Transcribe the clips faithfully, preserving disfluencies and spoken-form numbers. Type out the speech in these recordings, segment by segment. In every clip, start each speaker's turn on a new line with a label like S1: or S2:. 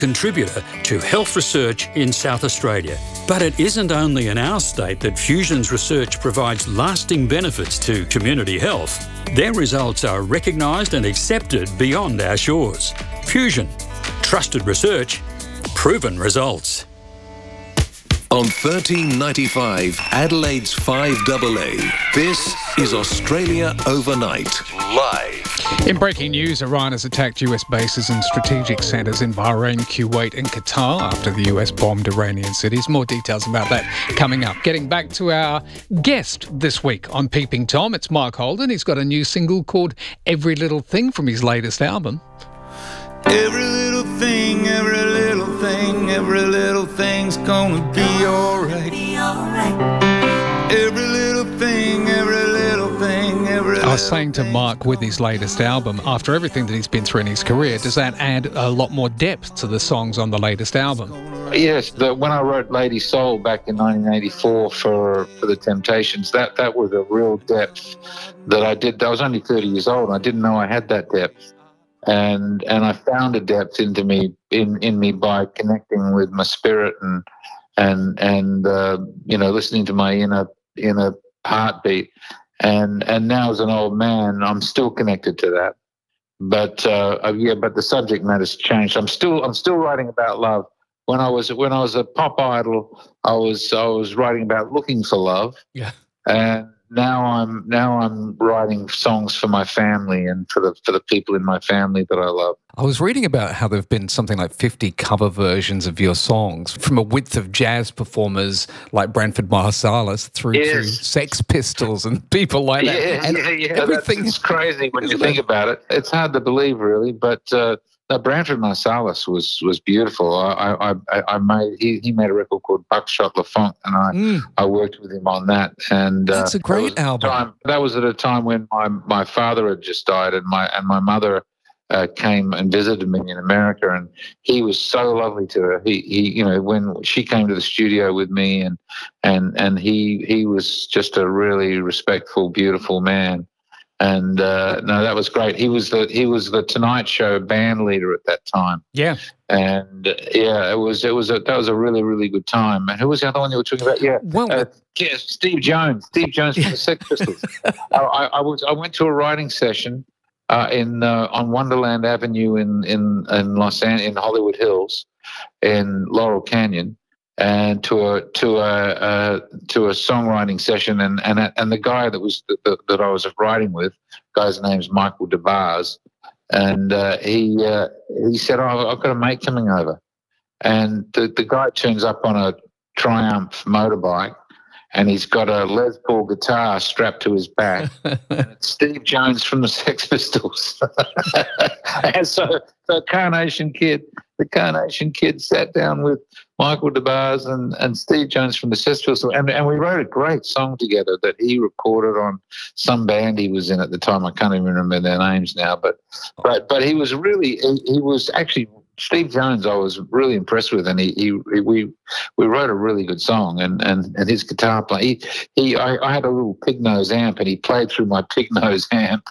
S1: contributor to health research in South Australia. But it isn't only in our state that Fusion's research provides lasting benefits to community health. Their results are recognised and accepted beyond our shores. Fusion. Trusted research. Proven results.
S2: On thirteen ninety-five, Adelaide's five A A, this is Australia Overnight, live.
S3: In breaking news, Iran has attacked U S bases and strategic centres in Bahrain, Kuwait and Qatar after the U S bombed Iranian cities. More details about that coming up. Getting back to our guest this week on Peeping Tom, it's Mark Holden. He's got a new single called Every Little Thing from his latest album.
S4: Every little thing, every little thing, every little thing's gonna be alright. Every little thing, every little thing, every little
S3: I was saying to Mark, with his latest album, after everything that he's been through in his career, does that add a lot more depth to the songs on the latest album?
S5: Yes, the, when I wrote Lady Soul back in nineteen eighty-four for, for The Temptations, that, that was a real depth that I did. I was only thirty years old and I didn't know I had that depth. And and I found a depth into me in, in me by connecting with my spirit and and and uh, you know, listening to my inner inner heartbeat. And and now as an old man, I'm still connected to that. But uh, yeah, but the subject matter's changed. I'm still I'm still writing about love. When I was when I was a pop idol, I was I was writing about looking for love.
S3: Yeah.
S5: And now I'm now I'm writing songs for my family and for the for the people in my family that I love.
S3: I was reading about how there have been something like fifty cover versions of your songs, from a width of jazz performers like Branford Marsalis through
S5: Yes.
S3: to Sex Pistols and people like that.
S5: Yeah,
S3: and
S5: yeah, yeah.
S3: everything
S5: That's, it's crazy when you
S3: isn't
S5: think
S3: it?
S5: about it. It's hard to believe, really, but uh, no, Branford Marsalis was was beautiful. I I, I I made he, he made a record called Buckshot LaFonk, and I
S3: Mm.
S5: I worked with him on that. And uh,
S3: That's a great
S5: that was
S3: album.
S5: a time- that was at a time when my my father had just died, and my and my mother. Uh, came and visited me in America, and he was so lovely to her. He, he, you know, when she came to the studio with me, and and and he he was just a really respectful, beautiful man. And uh, no, that was great. He was the he was the Tonight Show band leader at that time,
S3: Yeah.
S5: and uh, yeah, it was it was a that was a really really good time. And who was the other one you were talking about? Yeah,
S3: Well,
S5: uh, yeah, Steve Jones, Steve Jones from the Sex Pistols. I, I, I was I went to a writing session. Uh, in uh, on Wonderland Avenue in in in Los An- in Hollywood Hills, in Laurel Canyon, and to a to a uh, to a songwriting session, and and and the guy that was that, that I was writing with, guy's name's Michael DeBars, and uh, he uh, he said, "Oh, I've got a mate coming over," and the the guy turns up on a Triumph motorbike. And he's got a Les Paul guitar strapped to his back. And it's Steve Jones from the Sex Pistols. And so, so Carnation Kid, the Carnation Kid sat down with Michael DeBars and, and Steve Jones from the Sex Pistols, and, and we wrote a great song together that he recorded on some band he was in at the time. I can't even remember their names now, but but but he was really he, he was actually. Steve Jones, I was really impressed with, and he, he, he we we wrote a really good song, and, and, and his guitar play. He, he I, I had a little pig nose amp, and he played through my pig nose amp.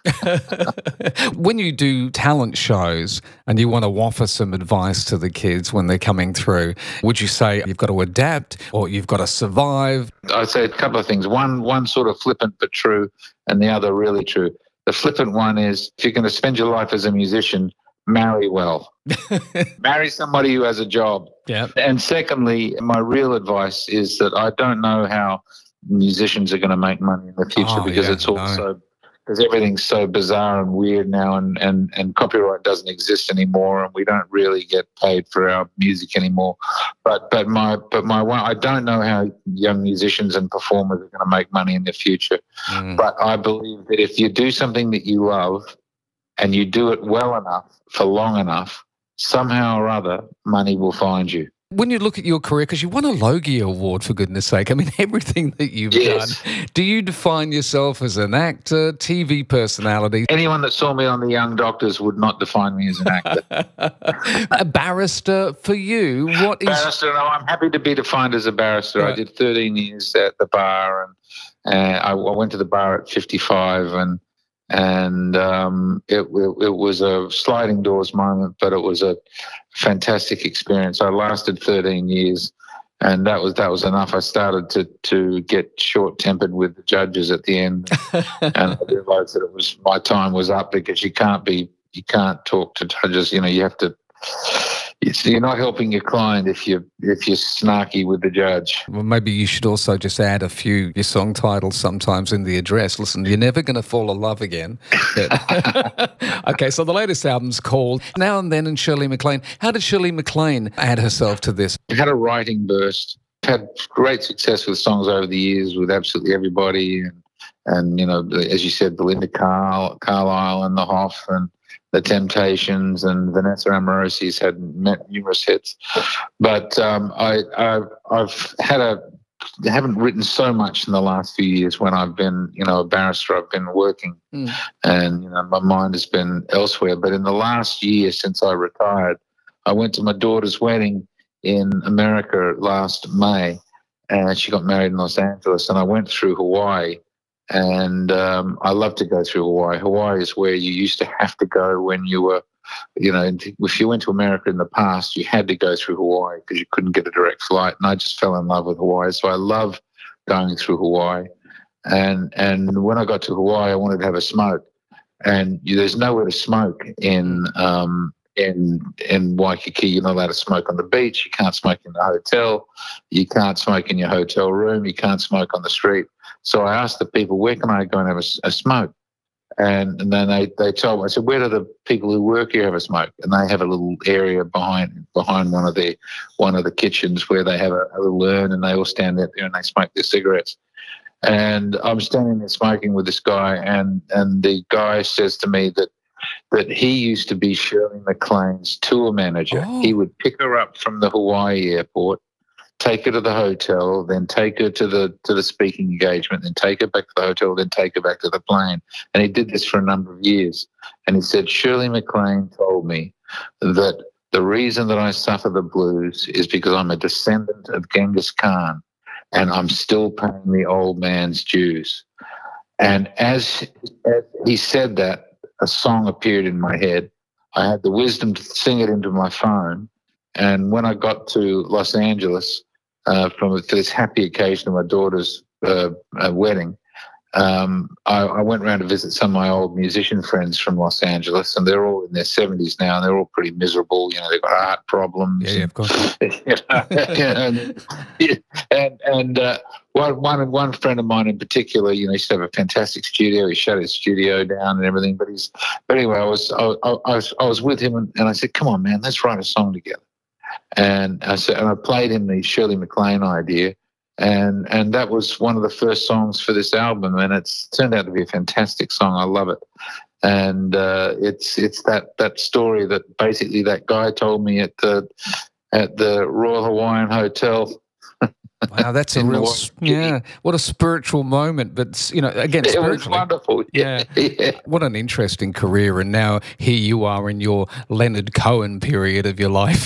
S3: When you do talent shows and you want to offer some advice to the kids when they're coming through, would you say you've got to adapt or you've got to survive?
S5: I'd say a couple of things. One one sort of flippant but true, and the other really true. The flippant one is, if you're going to spend your life as a musician, marry well. Marry somebody who has a job.
S3: Yeah.
S5: And secondly, my real advice is that I don't know how musicians are going to make money in the future
S3: Oh,
S5: because
S3: yeah,
S5: it's all
S3: no.
S5: so because everything's so bizarre and weird now, and, and, and copyright doesn't exist anymore, and we don't really get paid for our music anymore. But but my but my one, I don't know how young musicians and performers are going to make money in the future.
S3: Mm.
S5: But I believe that if you do something that you love and you do it well enough for long enough, somehow or other, money will find you.
S3: When you look at your career, because you won a Logie Award, for goodness sake, I mean, everything that you've
S5: Yes.
S3: done, do you define yourself as an actor, T V personality,
S5: Anyone that saw me on The Young Doctors would not define me as an actor.
S3: a barrister for you? What is...
S5: Barrister, no, I'm happy to be defined as a barrister. I
S3: Right.
S5: did thirteen years at the bar, and uh, I, I went to the bar at fifty-five, and and um, it, it it was a sliding doors moment, but it was a fantastic experience. I lasted thirteen years, and that was that was enough. I started to to get short tempered with the judges at the end, and I realised that it was my time was up, because you can't be you can't talk to judges. You know, you have to. It's, you're not helping your client if you if you're snarky with the judge.
S6: Well, maybe you should also just add a few your song titles sometimes in the address. Listen, you're never going to fall in love again. Okay, so the latest album's called Now and Then and Shirley MacLaine. How did Shirley MacLaine add herself to this?
S5: I had a writing burst. Had great success with songs over the years with absolutely everybody, and and you know, as you said, Belinda Carl, Carlisle and the Hoff and the Temptations, and Vanessa Amorosi's had met numerous hits. But um, I, I, I've had a, haven't written so much in the last few years when I've been, you know, a barrister. I've been working, mm. and you know, my mind has been elsewhere. But in the last year since I retired, I went to my daughter's wedding in America last May, and she got married in Los Angeles, and I went through Hawaii. And um, I love to go through Hawaii. Hawaii is where you used to have to go when you were, you know, if you went to America in the past, you had to go through Hawaii because you couldn't get a direct flight. And I just fell in love with Hawaii. So I love going through Hawaii. And and when I got to Hawaii, I wanted to have a smoke. And you, there's nowhere to smoke in um, in in Waikiki. You're not allowed to smoke on the beach. You can't smoke in the hotel. You can't smoke in your hotel room. You can't smoke on the street. So I asked the people, where can I go and have a, a smoke? And, and then they, they told me, I said, where do the people who work here have a smoke? And they have a little area behind behind one of the one of the kitchens where they have a, a little urn, and they all stand out there and they smoke their cigarettes. And I'm standing there smoking with this guy, and, and the guy says to me that that he used to be Shirley MacLaine's tour manager. Oh. He would pick her up from the Hawaii airport, take her to the hotel, then take her to the to the speaking engagement, then take her back to the hotel, then take her back to the plane. And he did this for a number of years. And he said, Shirley MacLaine told me that the reason that I suffer the blues is because I'm a descendant of Genghis Khan, and I'm still paying the old man's dues. And as, as he said that, a song appeared in my head. I had the wisdom to sing it into my phone. And when I got to Los Angeles, Uh, from for this happy occasion of my daughter's uh, uh, wedding, um, I, I went around to visit some of my old musician friends from Los Angeles, and they're all in their seventies now, and they're all pretty miserable. You know, they've got heart problems.
S6: Yeah, yeah, of course.
S5: You know, and and, and uh, one, one one friend of mine in particular, you know, he used to have a fantastic studio. He shut his studio down and everything. But he's but anyway, I was I, I was I was with him, and, and I said, "Come on, man, let's write a song together." And I said, and I played him the Shirley MacLaine idea, and and that was one of the first songs for this album, and it's turned out to be a fantastic song. I love it, and uh, it's it's that that story that basically that guy told me at the at the Royal Hawaiian Hotel.
S6: Wow, that's a real, yeah, what a spiritual moment. But, you know, again,
S5: it
S6: spiritually.
S5: was wonderful. Yeah.
S6: yeah. What an interesting career. And now here you are in your Leonard Cohen period of your life.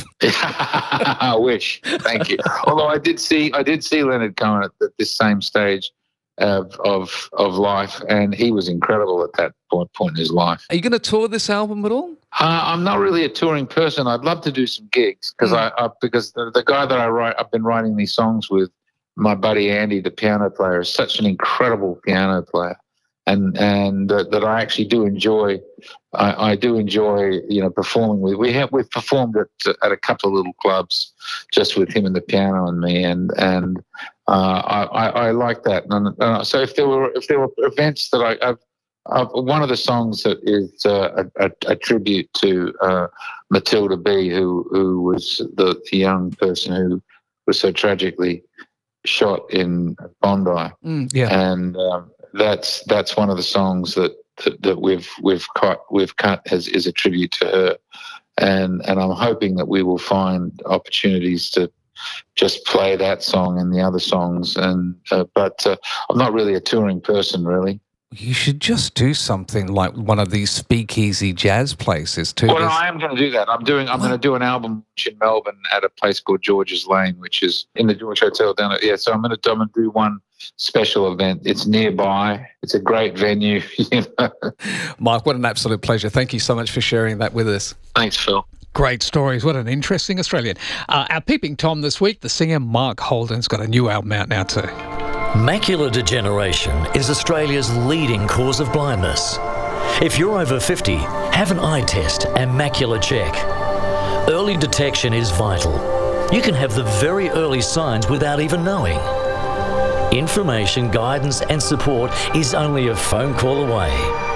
S5: I wish. Thank you. Although I did see, I did see Leonard Cohen at, at this same stage of, of, of life, and he was incredible at that point, point in his life.
S6: Are you going to tour this album at all?
S5: Uh, I'm not really a touring person. I'd love to do some gigs because mm. I, I because the, the guy that I write, I've been writing these songs with, my buddy Andy, the piano player, is such an incredible piano player, and and uh, that I actually do enjoy. I, I do enjoy, you know, performing with. We have we've performed at at a couple of little clubs just with him and the piano and me, and and uh, I, I I like that. And uh, so if there were if there were events that I. I've, Uh, one of the songs that is uh, a, a tribute to uh, Matilda B, who who was the, the young person who was so tragically shot in Bondi,
S6: mm, yeah,
S5: and um, that's that's one of the songs that, that, that we've we've cut we've cut as is a tribute to her, and and I'm hoping that we will find opportunities to just play that song and the other songs, and uh, but uh, I'm not really a touring person, really.
S6: You should just do something like one of these speakeasy jazz places too.
S5: Well, no,
S6: There's-
S5: I am going to do that. I'm doing. I'm going to do an album launch in Melbourne at a place called George's Lane, which is in the George Hotel down at. Yeah, so I'm going to, I'm going to do one special event. It's nearby. It's a great venue. You know?
S6: Mark, what an absolute pleasure. Thank you so much for sharing that with us.
S5: Thanks, Phil.
S3: Great stories. What an interesting Australian. Uh, our Peeping Tom this week, the singer Mark Holden's got a new album out now too.
S7: Macular degeneration is Australia's leading cause of blindness. If you're over fifty, have an eye test and macular check. Early detection is vital. You can have the very early signs without even knowing. Information, guidance and support is only a phone call away.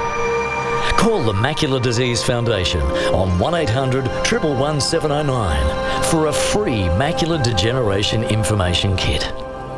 S7: Call the Macular Disease Foundation on one eight hundred, one one one, seven oh nine for a free macular degeneration information kit.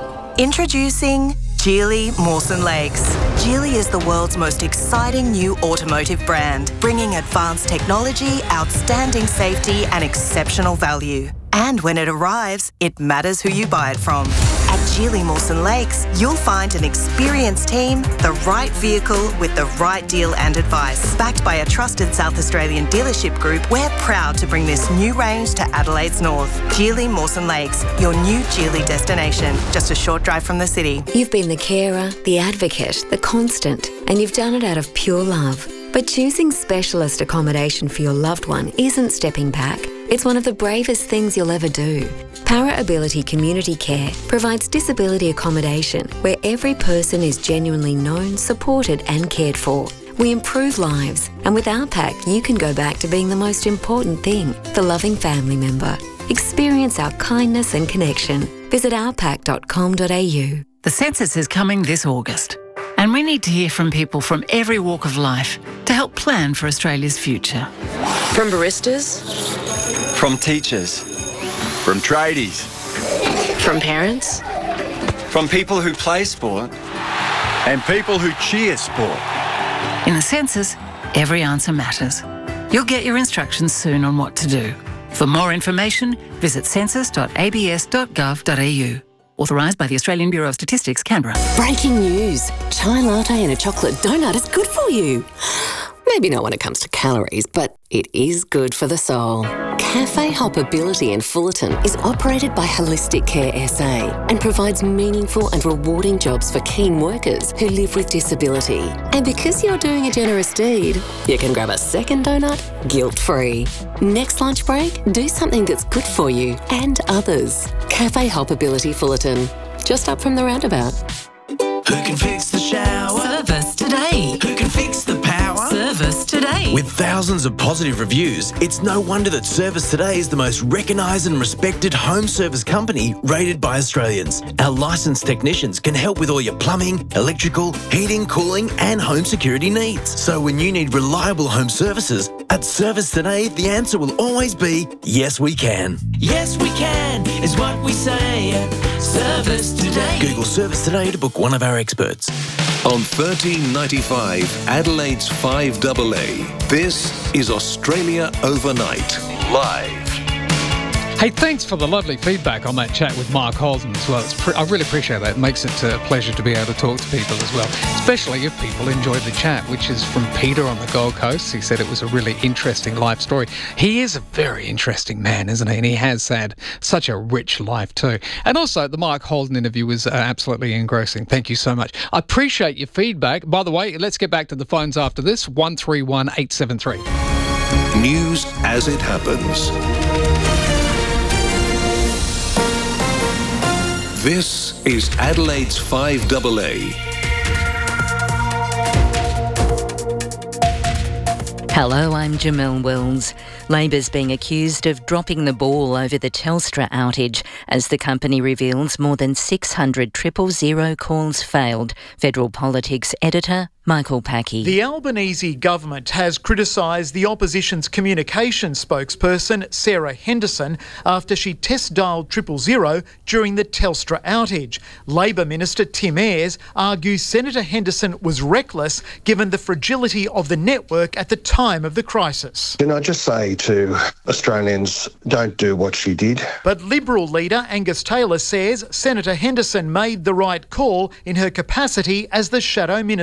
S8: Introducing Geely Mawson Lakes. Geely is the world's most exciting new automotive brand, bringing advanced technology, outstanding safety and exceptional value. And when it arrives, it matters who you buy it from. At Geely Mawson Lakes, you'll find an experienced team, the right vehicle with the right deal and advice. Backed by a trusted South Australian dealership group, we're proud to bring this new range to Adelaide's north. Geely Mawson Lakes, your new Geely destination, just a short drive from the city.
S9: You've been the carer, the advocate, the constant, and you've done it out of pure love. But choosing specialist accommodation for your loved one isn't stepping back. It's one of the bravest things you'll ever do. Para Ability Community Care provides disability accommodation where every person is genuinely known, supported and cared for. We improve lives, and with our pack you can go back to being the most important thing, the loving family member. Experience our kindness and connection. Visit our pack dot com dot a u.
S10: The census is coming this August, and we need to hear from people from every walk of life to help plan for Australia's future.
S11: From baristas,
S12: from teachers, from tradies,
S11: from parents,
S12: from people who play sport, and people who cheer sport.
S10: In the census, every answer matters. You'll get your instructions soon on what to do. For more information, visit census dot a b s dot gov dot a u. Authorised by the Australian Bureau of Statistics, Canberra.
S11: Breaking news. Chai latte and a chocolate donut is good for you. Maybe not when it comes to calories, but it is good for the soul. Cafe Hoppability in Fullerton is operated by Holistic Care S A and provides meaningful and rewarding jobs for keen workers who live with disability. And because you're doing a generous deed, you can grab a second donut guilt-free. Next lunch break, do something that's good for you and others. Cafe Hoppability Fullerton, just up from the roundabout.
S13: Who can fix the shower?
S10: Service today.
S13: Who can fix the power?
S10: Service today.
S13: With thousands of positive reviews, it's no wonder that Service Today is the most recognised and respected home service company rated by Australians. Our licensed technicians can help with all your plumbing, electrical, heating, cooling and home security needs. So when you need reliable home services, at Service Today, the answer will always be, yes we can.
S14: Yes we can is what we say at Service Today.
S13: Google Service Today to book one of our experts.
S2: On thirteen ninety-five, Adelaide's five A A, this is Australia Overnight, live.
S3: Hey, thanks for the lovely feedback on that chat with Mark Holden as well. It's pre- I really appreciate that. It makes it a pleasure to be able to talk to people as well, especially if people enjoyed the chat, which is from Peter on the Gold Coast. He said it was a really interesting life story. He is a very interesting man, isn't he? And he has had such a rich life too. And also, the Mark Holden interview was uh, absolutely engrossing. Thank you so much. I appreciate your feedback. By the way, let's get back to the phones after this. one three one, eight seven three.
S2: News as it happens. This is Adelaide's five A A.
S15: Hello, I'm Jamelle Wells. Labor's being accused of dropping the ball over the Telstra outage as the company reveals more than six hundred triple zero calls failed. Federal Politics editor Michael Packey.
S16: The Albanese government has criticised the opposition's communications spokesperson Sarah Henderson after she test-dialed triple zero during the Telstra outage. Labor Minister Tim Ayres argues Senator Henderson was reckless given the fragility of the network at the time of the crisis.
S17: Can I just say to Australians, don't do what she did.
S16: But Liberal leader Angus Taylor says Senator Henderson made the right call in her capacity as the Shadow Minister.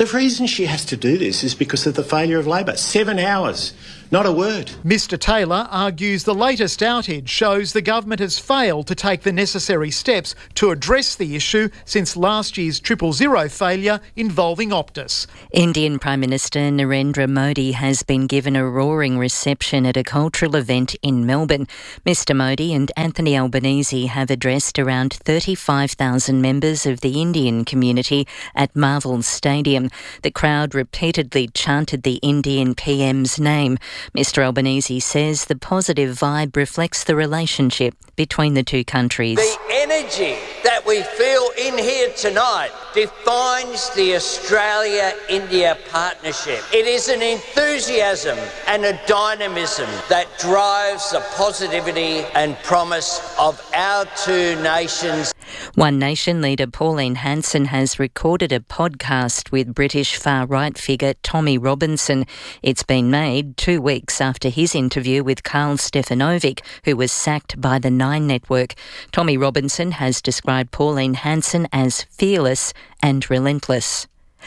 S18: The reason she has to do this is because of the failure of Labor. Seven hours, not a word.
S16: Mister Taylor argues the latest outage shows the government has failed to take the necessary steps to address the issue since last year's triple zero failure involving Optus.
S15: Indian Prime Minister Narendra Modi has been given a roaring reception at a cultural event in Melbourne. Mister Modi and Anthony Albanese have addressed around thirty-five thousand members of the Indian community at Marvel Stadium. The crowd repeatedly chanted the Indian P M's name. Mister Albanese says the positive vibe reflects the relationship between the two countries.
S19: The energy that we feel in here tonight defines the Australia-India partnership. It is an enthusiasm and a dynamism that drives the positivity and promise of our two nations.
S15: One Nation leader Pauline Hanson has recorded a podcast with British far-right figure Tommy Robinson. It's been made two weeks after his interview with Karl Stefanovic, who was sacked by the Nine Network. Tommy Robinson has described Pauline Hanson as fearless and relentless.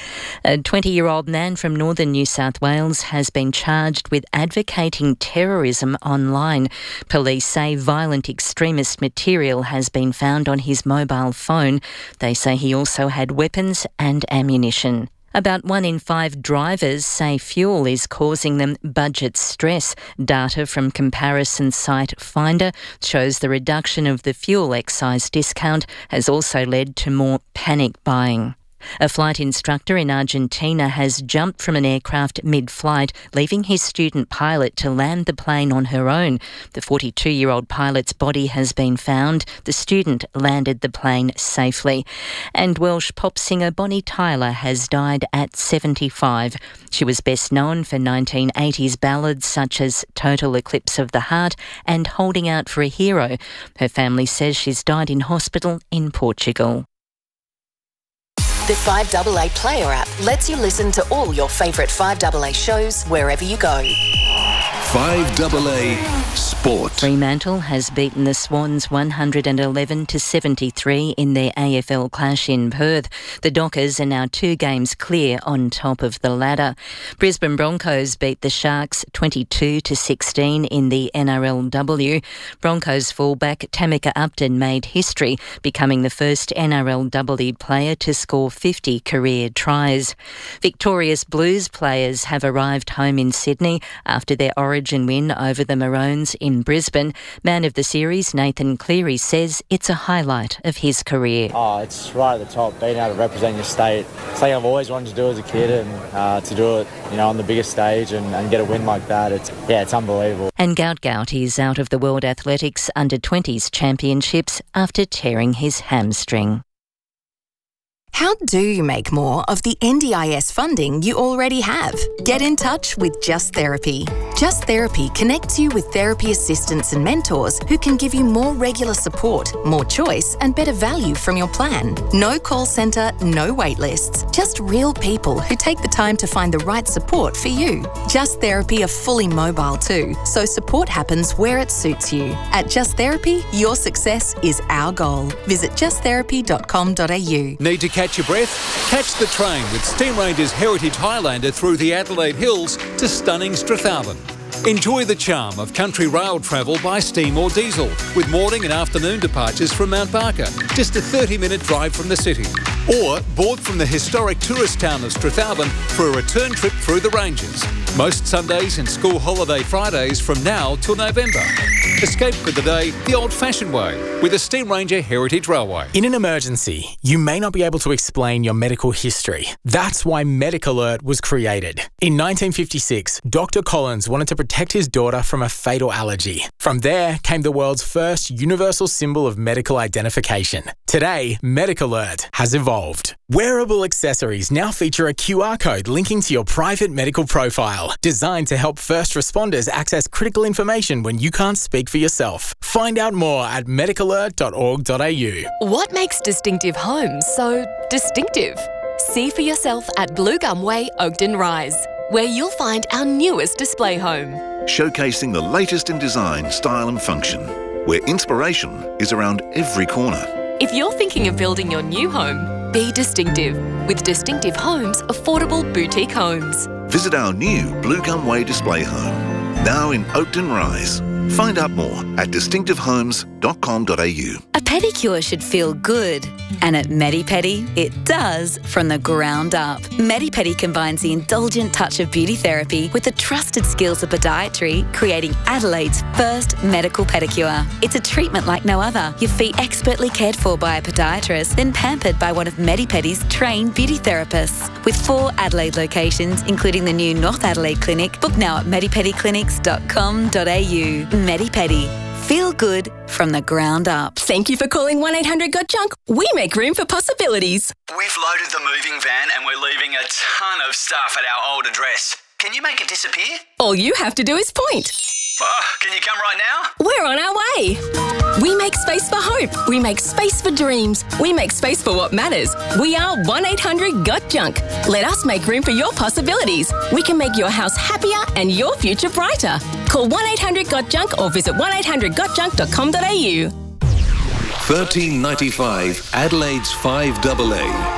S15: A twenty-year-old man from northern New South Wales has been charged with advocating terrorism online. Police say violent extremist material has been found on his mobile phone. They say he also had weapons and ammunition. About one in five drivers say fuel is causing them budget stress. Data from comparison site Finder shows the reduction of the fuel excise discount has also led to more panic buying. A flight instructor in Argentina has jumped from an aircraft mid-flight, leaving his student pilot to land the plane on her own. The forty-two-year-old pilot's body has been found. The student landed the plane safely. And Welsh pop singer Bonnie Tyler has died at seventy-five. She was best known for nineteen eighties ballads such as Total Eclipse of the Heart and Holding Out for a Hero. Her family says she's died in hospital in Portugal.
S11: The five A A Player app lets you listen to all your favourite five A A shows wherever you go.
S2: five A A Sport.
S15: Fremantle has beaten the Swans one hundred eleven to seventy-three in their A F L clash in Perth. The Dockers are now two games clear on top of the ladder. Brisbane Broncos beat the Sharks twenty-two to sixteen in the N R L W. Broncos fullback Tamika Upton made history, becoming the first N R L W player to score fifty career tries. Victorious Blues players have arrived home in Sydney after their Origin win over the Maroons in Brisbane. Man of the series Nathan Cleary says it's a highlight of his career.
S20: Oh, it's right at the top, being able to represent your state. It's something I've always wanted to do as a kid, and uh, to do it, you know, on the biggest stage and, and get a win like that, it's yeah, it's unbelievable.
S15: And Gout Gout is out of the World Athletics under twenties Championships after tearing his hamstring.
S8: How do you make more of the N D I S funding you already have? Get in touch with Just Therapy. Just Therapy connects you with therapy assistants and mentors who can give you more regular support, more choice, and better value from your plan. No call centre, no wait lists, just real people who take the time to find the right support for you. Just Therapy are fully mobile too, so support happens where it suits you. At Just Therapy, your success is our goal. Visit just therapy dot com dot a u.
S21: Need to catch your breath? Catch the train with Steam Ranger's Heritage Highlander through the Adelaide Hills to stunning Strathalbyn. Enjoy the charm of country rail travel by steam or diesel, with morning and afternoon departures from Mount Barker, just a thirty-minute drive from the city. Or board from the historic tourist town of Strathalbyn for a return trip through the Ranges. Most Sundays and school holiday Fridays from now till November. Escape for the day the old-fashioned way with the Steam Ranger Heritage Railway.
S22: In an emergency, you may not be able to explain your medical history. That's why Medic Alert was created. In nineteen fifty-six, Doctor Collins wanted to protect his daughter from a fatal allergy. From there came the world's first universal symbol of medical identification. Today, Medic Alert has evolved. Wearable accessories now feature a Q R code linking to your private medical profile, designed to help first responders access critical information when you can't speak for yourself. Find out more at medic alert dot org dot a u.
S23: What makes distinctive homes so distinctive? See for yourself at Blue Gum Way, Oakden Rise, where you'll find our newest display home.
S24: Showcasing the latest in design, style and function, where inspiration is around every corner.
S23: If you're thinking of building your new home, Be distinctive with Distinctive Homes Affordable Boutique Homes.
S24: Visit our new Blue Gum Way display home, now in Oakden Rise. Find out more at distinctive homes dot com dot a u.
S1: A pedicure should feel good. And at Medipedi, it does from the ground up. Medipedi combines the indulgent touch of beauty therapy with the trusted skills of podiatry, creating Adelaide's first medical pedicure. It's a treatment like no other. Your feet expertly cared for by a podiatrist, then pampered by one of Medipedi's trained beauty therapists. With four Adelaide locations, including the new North Adelaide Clinic, book now at medipedi clinics dot com dot a u. Medipedi. Feel good from the ground up.
S4: Thank you for calling one eight hundred got junk. We make room for possibilities.
S5: We've loaded the moving van and we're leaving a ton of stuff at our old address. Can you make it disappear?
S4: All you have to do is point.
S5: Oh, can you come right now?
S4: We're on our way. We make space for hope. We make space for dreams. We make space for what matters. We are one eight hundred got junk. Let us make room for your possibilities. We can make your house happier and your future brighter. Call one eight hundred got junk or visit one eight hundred got junk dot com dot a u.
S2: thirteen ninety-five Adelaide's five double A.